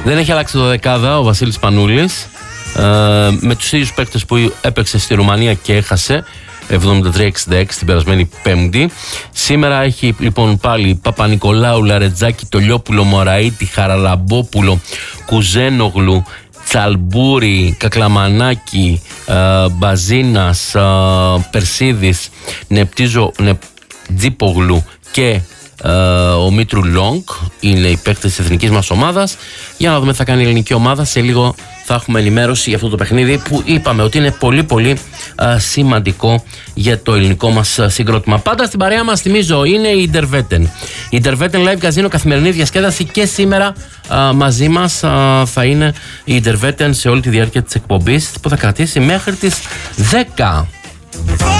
Δεν έχει αλλάξει το δεκάδα ο Βασίλης Πανούλης, με τους ίδιους παίκτες που έπαιξε στη Ρουμανία και έχασε 73-66 την περασμένη Πέμπτη. Σήμερα έχει λοιπόν πάλι Παπα-Νικολάου, Λαρετζάκη, Τολιόπουλο, Μωραΐτη, Χαραλαμπόπουλο, Κουζένογλου, Τσαλμπούρη, Κακλαμανάκη, Μπαζίνας, Περσίδης, Νεπτζίπογλου και ο Μήτρου Λόγκ είναι οι παίκτες της εθνικής μας ομάδας. Για να δούμε τι θα κάνει η ελληνική ομάδα. Σε λίγο θα έχουμε ενημέρωση για αυτό το παιχνίδι που είπαμε ότι είναι πολύ πολύ σημαντικό για το ελληνικό μας συγκρότημα. Πάντα στην παρέα μας, θυμίζω, είναι η Interveten. Η Interveten Live Casino, καθημερινή διασκέδαση, και σήμερα μαζί μας θα είναι η Interveten σε όλη τη διάρκεια της εκπομπής που θα κρατήσει μέχρι τις 10.